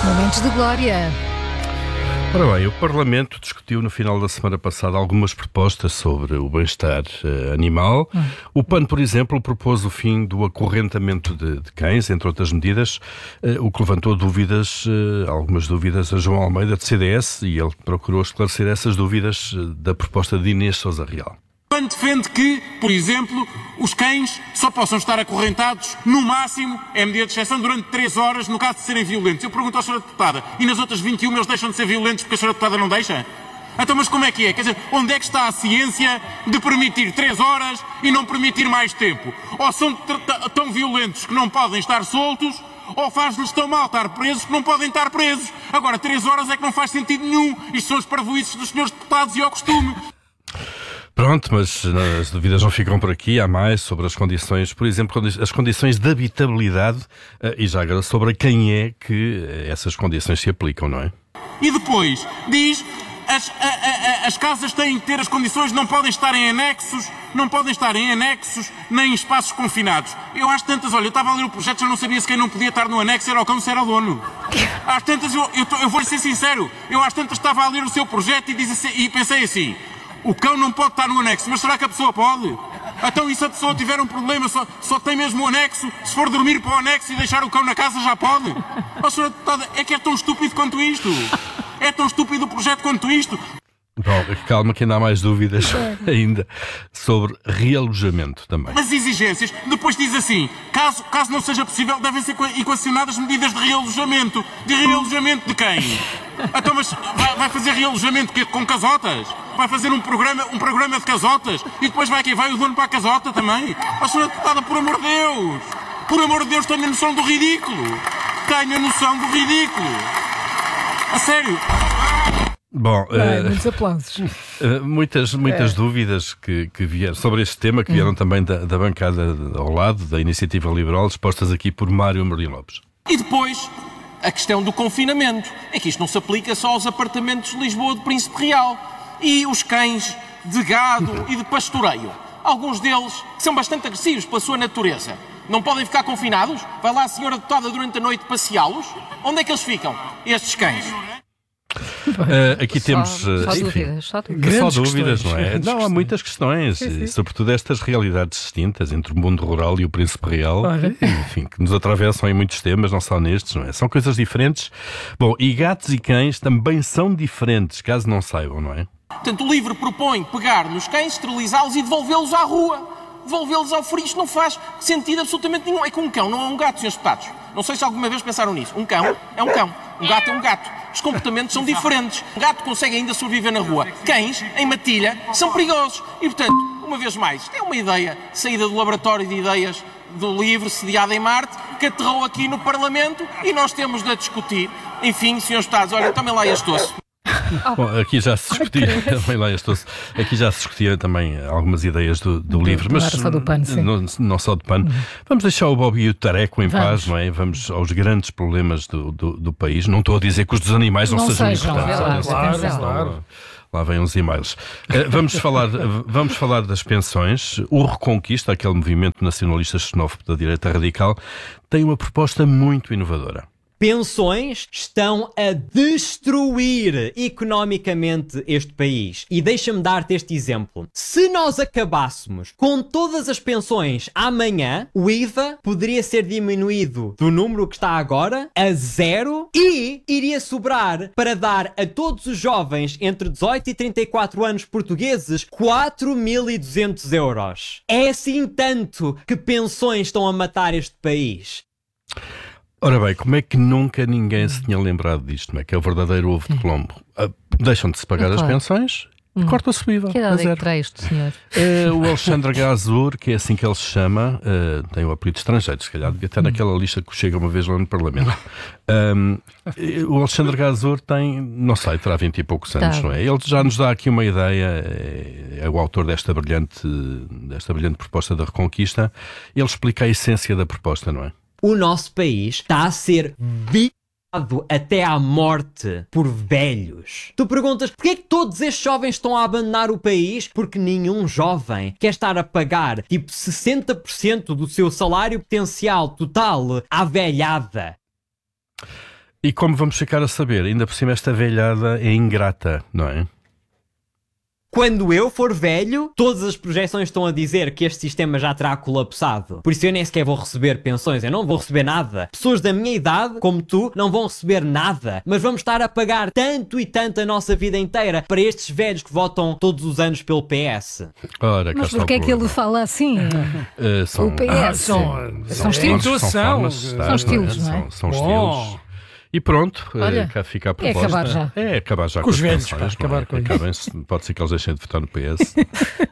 Momentos de glória. Ora bem, o Parlamento discutiu no final da semana passada algumas propostas sobre o bem-estar animal. O PAN, por exemplo, propôs o fim do acorrentamento de cães, entre outras medidas, o que levantou dúvidas, algumas dúvidas a João Almeida, de CDS, e ele procurou esclarecer essas dúvidas da proposta de Inês Sousa Real. O PAN defende que, por exemplo, os cães só possam estar acorrentados, no máximo, é medida de exceção, durante 3 horas, no caso de serem violentos. Eu pergunto à Sra. Deputada, e nas outras 21 eles deixam de ser violentos porque a Sra. Deputada não deixa? Então, mas como é que é? Quer dizer, onde é que está a ciência de permitir 3 horas e não permitir mais tempo? Ou são tão violentos que não podem estar soltos, ou faz-lhes tão mal estar presos que não podem estar presos. Agora, 3 horas é que não faz sentido nenhum. Isto são os parvoíces dos senhores deputados e ao costume. Pronto, mas as dúvidas não ficam por aqui. Há mais sobre as condições, por exemplo, as condições de habitabilidade e já agora sobre a quem é que essas condições se aplicam, não é? E depois diz as casas têm que ter as condições, não podem estar em anexos, nem em espaços confinados. Eu às tantas, olha, eu estava a ler o projeto, já não sabia se quem não podia estar no anexo era o cão, se era o dono. Às tantas, eu vou ser sincero, eu às tantas estava a ler o seu projeto e pensei assim: o cão não pode estar no anexo, mas será que a pessoa pode? Então, e se a pessoa tiver um problema, só tem mesmo o anexo, se for dormir para o anexo e deixar o cão na casa, já pode? Oh, Sra. Deputada, é que é tão estúpido quanto isto. É tão estúpido o projeto quanto isto. Bom, calma que ainda há mais dúvidas ainda sobre realojamento também. As exigências, depois diz assim, caso não seja possível, devem ser equacionadas medidas de realojamento. De realojamento de quem? Então, mas vai fazer realojamento com casotas? Vai fazer um programa de casotas? E depois vai o dono para a casota também? Oh, Sra. Deputada, por amor de Deus! Por amor de Deus, tenha noção do ridículo! Tenha noção do ridículo! A sério! Bom, muitos aplausos. muitas dúvidas que vieram sobre este tema, que vieram também da bancada ao lado, da Iniciativa Liberal, expostas aqui por Mário Maria Lopes. E depois, a questão do confinamento. É que isto não se aplica só aos apartamentos de Lisboa de Príncipe Real. E os cães de gado e de pastoreio. Alguns deles que são bastante agressivos pela sua natureza. Não podem ficar confinados? Vai lá a senhora deputada durante a noite passeá-los? Onde é que eles ficam, estes cães? Aqui temos só dúvidas, não é? Não, há muitas questões, e sobretudo estas realidades distintas entre o mundo rural e o príncipe real, enfim, que nos atravessam em muitos temas, não só nestes, não é? São coisas diferentes. Bom, e gatos e cães também são diferentes, caso não saibam, não é? Portanto, o livro propõe pegar nos cães, esterilizá-los e devolvê-los à rua. Devolvê-los ao frio, isto não faz sentido absolutamente nenhum. É que um cão não é um gato, senhores deputados. Não sei se alguma vez pensaram nisso. Um cão é um cão. Um gato é um gato. Os comportamentos são diferentes. Um gato consegue ainda sobreviver na rua. Cães, em matilha, são perigosos. E, portanto, uma vez mais, é uma ideia saída do laboratório de ideias do LIVRE, sediado em Marte, que aterrou aqui no Parlamento e nós temos de a discutir. Enfim, senhores deputados, olha, tomem lá este osso. Bom, aqui já se discutia aqui já se discutia também algumas ideias do LIVRE, mas só do PAN, não só do PAN. Vamos deixar o Bob e o Tareco em paz, não é? Vamos aos grandes problemas do país. Não estou a dizer que os dos animais não sejam importantes. Claro. Lá vêm uns e-mails. Vamos falar das pensões. O Reconquista, aquele movimento nacionalista xenófobo da direita radical, tem uma proposta muito inovadora. Pensões estão a destruir economicamente este país. E deixa-me dar-te este exemplo. Se nós acabássemos com todas as pensões amanhã, o IVA poderia ser diminuído do número que está agora a 0 e iria sobrar para dar a todos os jovens entre 18 e 34 anos portugueses 4.200 euros. É assim tanto que pensões estão a matar este país. Ora bem, como é que nunca ninguém se tinha lembrado disto, não é? Que é o verdadeiro ovo de Colombo. Deixam de se pagar as pensões e corta-se o IVA. Que idade é que terá este senhor? O Alexandre Gazur, que é assim que ele se chama, tem um apelido estrangeiro, se calhar devia estar naquela lista que chega uma vez lá no Parlamento. O Alexandre Gazur tem, não sei, terá 20 e poucos anos, não é? Ele já nos dá aqui uma ideia, é o autor desta brilhante proposta da Reconquista. Ele explica a essência da proposta, não é? O nosso país está a ser violado até à morte por velhos. Tu perguntas, porquê é que todos estes jovens estão a abandonar o país? Porque nenhum jovem quer estar a pagar tipo 60% do seu salário potencial total à velhada. E como vamos ficar a saber? Ainda por cima esta velhada é ingrata, não é? Quando eu for velho, todas as projeções estão a dizer que este sistema já terá colapsado. Por isso eu nem sequer vou receber pensões, eu não vou receber nada. Pessoas da minha idade, como tu, não vão receber nada. Mas vamos estar a pagar tanto e tanto a nossa vida inteira para estes velhos que votam todos os anos pelo PS. Ora, cá Mas está o porquê é que ele problema. fala assim? São, O PS. são estilos. formas de estar, São estilos, não é? São Bom. estilos. E pronto, Olha, cá fica a é proposta. acabar já. É acabar já Com os as velhos, pensões, pá, não é? acabar com isso. Acabem-se, pode ser que eles deixem de votar no PS.